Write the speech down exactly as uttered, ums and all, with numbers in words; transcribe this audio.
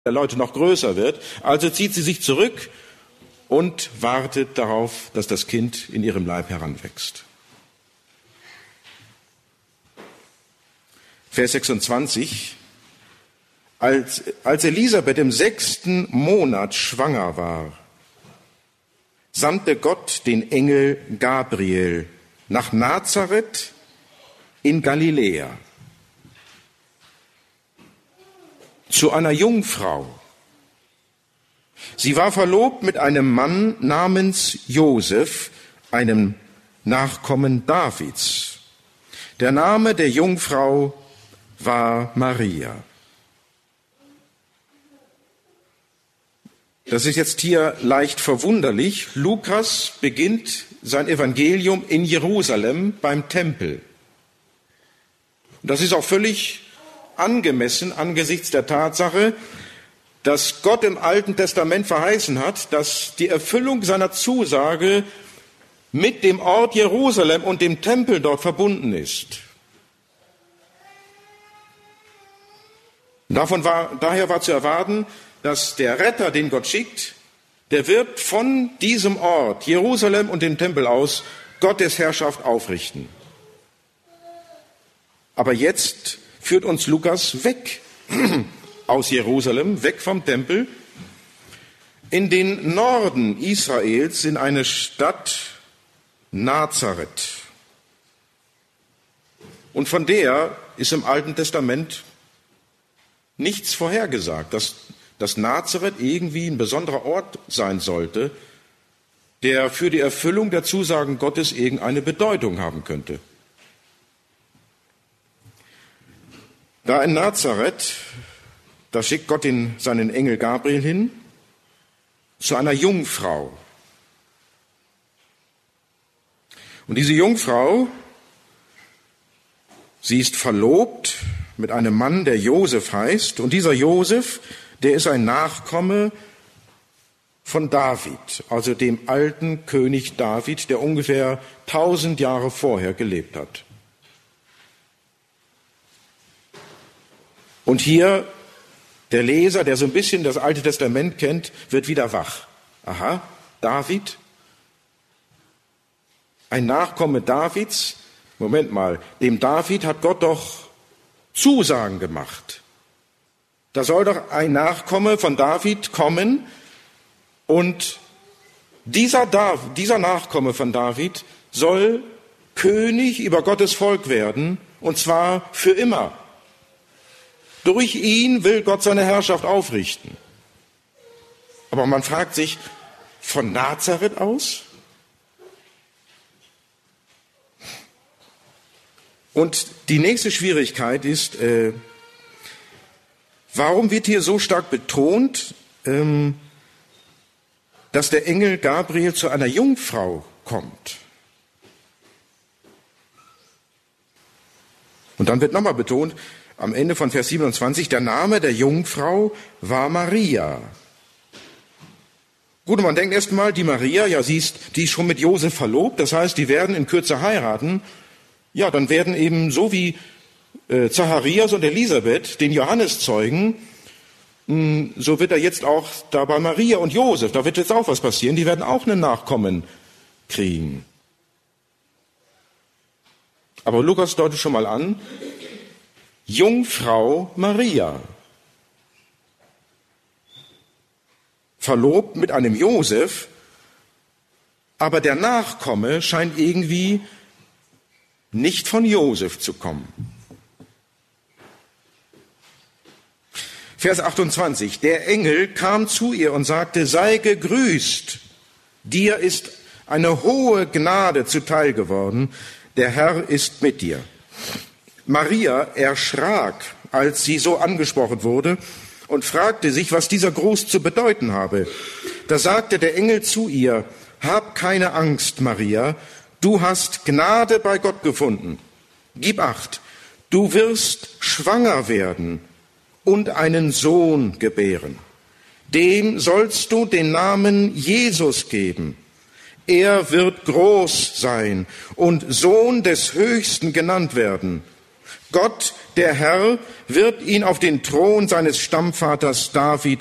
der Leute noch größer wird. Also zieht sie sich zurück und wartet darauf, dass das Kind in ihrem Leib heranwächst. Vers sechsundzwanzig. Als, als Elisabeth im sechsten Monat schwanger war, sandte Gott den Engel Gabriel nach Nazareth in Galiläa zu einer Jungfrau. Sie war verlobt mit einem Mann namens Josef, einem Nachkommen Davids. Der Name der Jungfrau war Maria. Das ist jetzt hier leicht verwunderlich. Lukas beginnt sein Evangelium in Jerusalem beim Tempel. Und das ist auch völlig angemessen angesichts der Tatsache, dass Gott im Alten Testament verheißen hat, dass die Erfüllung seiner Zusage mit dem Ort Jerusalem und dem Tempel dort verbunden ist. Davon war, daher war zu erwarten, dass der Retter, den Gott schickt, der wird von diesem Ort, Jerusalem und dem Tempel aus, Gottes Herrschaft aufrichten. Aber jetzt führt uns Lukas weg aus Jerusalem, weg vom Tempel, in den Norden Israels, in eine Stadt Nazareth. Und von der ist im Alten Testament nichts vorhergesagt, dass, dass Nazareth irgendwie ein besonderer Ort sein sollte, der für die Erfüllung der Zusagen Gottes irgendeine Bedeutung haben könnte. Da in Nazareth, da schickt Gott den, seinen Engel Gabriel hin zu einer Jungfrau. Und diese Jungfrau, sie ist verlobt mit einem Mann, der Josef heißt. Und dieser Josef, der ist ein Nachkomme von David, also dem alten König David, der ungefähr tausend Jahre vorher gelebt hat. Und hier, der Leser, der so ein bisschen das Alte Testament kennt, wird wieder wach. Aha, David, ein Nachkomme Davids. Moment mal, dem David hat Gott doch Zusagen gemacht. Da soll doch ein Nachkomme von David kommen und dieser, Dav- dieser Nachkomme von David soll König über Gottes Volk werden, und zwar für immer. Durch ihn will Gott seine Herrschaft aufrichten. Aber man fragt sich, von Nazareth aus? Und die nächste Schwierigkeit ist, äh, warum wird hier so stark betont, ähm, dass der Engel Gabriel zu einer Jungfrau kommt? Und dann wird nochmal betont, am Ende von Vers siebenundzwanzig, der Name der Jungfrau war Maria. Gut, und man denkt erst mal, die Maria, ja, sie ist, die ist schon mit Josef verlobt, das heißt, die werden in Kürze heiraten. Ja, dann werden eben so wie äh, Zacharias und Elisabeth den Johannes zeugen, mh, so wird er jetzt auch da bei Maria und Josef, da wird jetzt auch was passieren, die werden auch einen Nachkommen kriegen. Aber Lukas deutet schon mal an, Jungfrau Maria, verlobt mit einem Josef, aber der Nachkomme scheint irgendwie nicht von Josef zu kommen. Vers achtundzwanzig. Der Engel kam zu ihr und sagte, sei gegrüßt, dir ist eine hohe Gnade zuteil geworden, der Herr ist mit dir. Maria erschrak, als sie so angesprochen wurde, und fragte sich, was dieser Gruß zu bedeuten habe. Da sagte der Engel zu ihr, hab keine Angst, Maria, du hast Gnade bei Gott gefunden. Gib acht, du wirst schwanger werden und einen Sohn gebären. Dem sollst du den Namen Jesus geben. Er wird groß sein und Sohn des Höchsten genannt werden. Gott, der Herr, wird ihn auf den Thron seines Stammvaters David